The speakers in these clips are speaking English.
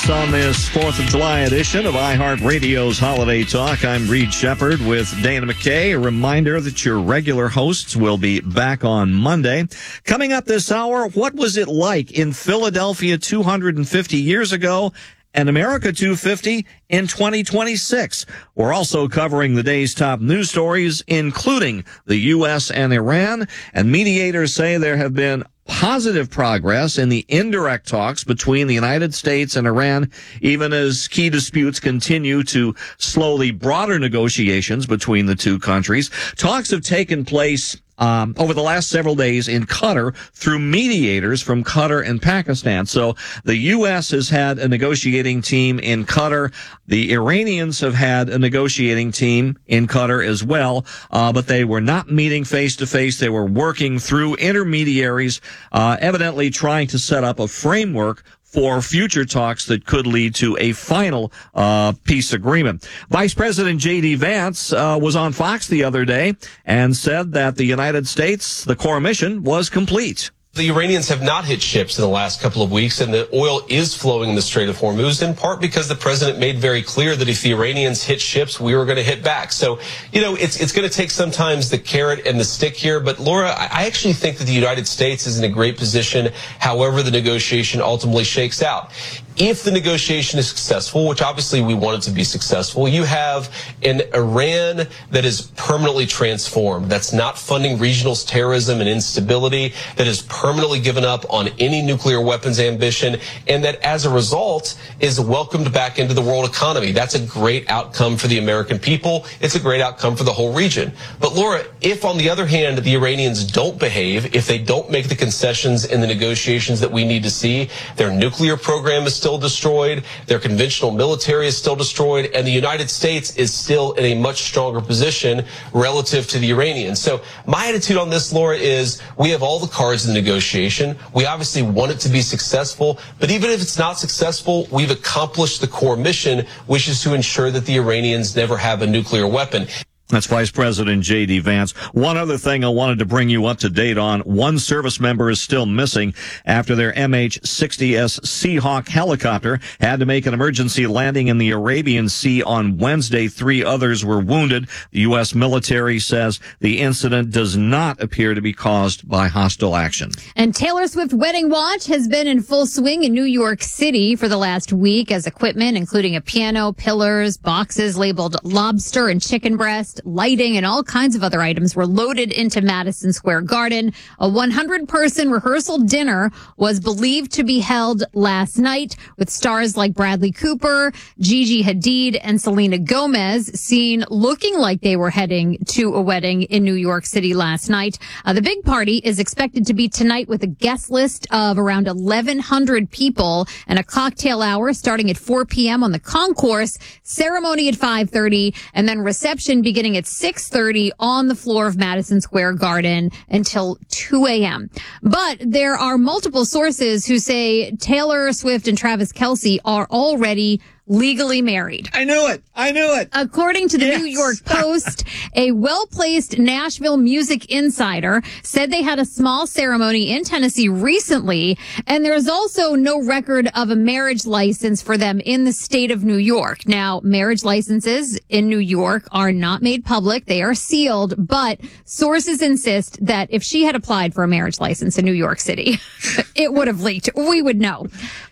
On this 4th of July edition of iHeartRadio's Holiday Talk, I'm Reed Shepard with Dana McKay. A reminder that your regular hosts will be back on Monday. Coming up this hour, what was it like in Philadelphia 250 years ago and America 250 in 2026? We're also covering the day's top news stories, including the U.S. and Iran, and mediators say there have been positive progress in the indirect talks between the United States and Iran, even as key disputes continue to slowly broader negotiations between the two countries. Talks have taken place over the last several days in Qatar through mediators from Qatar and Pakistan. So the U.S. has had a negotiating team in Qatar. The Iranians have had a negotiating team in Qatar as well, but they were not meeting face to face. They were working through intermediaries, evidently trying to set up a framework for future talks that could lead to a final peace agreement. Vice President J.D. Vance was on Fox the other day and said that the United States, the core mission, was complete. The Iranians have not hit ships in the last couple of weeks, and the oil is flowing in the Strait of Hormuz, in part because the president made very clear that if the Iranians hit ships, we were going to hit back. So, it's going to take sometimes the carrot and the stick here. But, Laura, I actually think that the United States is in a great position, however the negotiation ultimately shakes out. If the negotiation is successful, which obviously we want it to be successful, you have an Iran that is permanently transformed, that's not funding regional terrorism and instability, that has permanently given up on any nuclear weapons ambition, and that as a result is welcomed back into the world economy. That's a great outcome for the American people. It's a great outcome for the whole region. But Laura, if on the other hand the Iranians don't behave, if they don't make the concessions in the negotiations that we need to see, their nuclear program is still destroyed, their conventional military is still destroyed, and the United States is still in a much stronger position relative to the Iranians. So my attitude on this, Laura, is we have all the cards in the negotiation. We obviously want it to be successful, but even if it's not successful, we've accomplished the core mission, which is to ensure that the Iranians never have a nuclear weapon. That's Vice President J.D. Vance. One other thing I wanted to bring you up to date on. One service member is still missing after their MH-60S Seahawk helicopter had to make an emergency landing in the Arabian Sea on Wednesday. 3 others were wounded. The U.S. military says the incident does not appear to be caused by hostile action. And Taylor Swift Wedding Watch has been in full swing in New York City for the last week as equipment, including a piano, pillars, boxes labeled lobster and chicken breast, lighting, and all kinds of other items were loaded into Madison Square Garden. A 100-person rehearsal dinner was believed to be held last night with stars like Bradley Cooper, Gigi Hadid, and Selena Gomez seen looking like they were heading to a wedding in New York City last night. The big party is expected to be tonight with a guest list of around 1,100 people and a cocktail hour starting at 4 p.m. on the concourse, ceremony at 5:30, and then reception beginning at 6:30 on the floor of Madison Square Garden until 2 a.m. But there are multiple sources who say Taylor Swift and Travis Kelce are already legally married. I knew it. According to the Yes. New York Post, a well-placed Nashville music insider said they had a small ceremony in Tennessee recently, and there's also no record of a marriage license for them in the state of New York. Now, marriage licenses in New York are not made public. They are sealed, but sources insist that if she had applied for a marriage license in New York City, it would have leaked. We would know.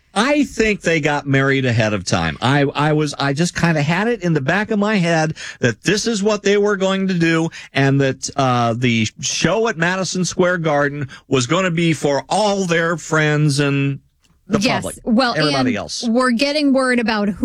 I think they got married ahead of time. I just kind of had it in the back of my head that this is what they were going to do, and that the show at Madison Square Garden was going to be for all their friends and the public. Well, everybody and else. We're getting word about who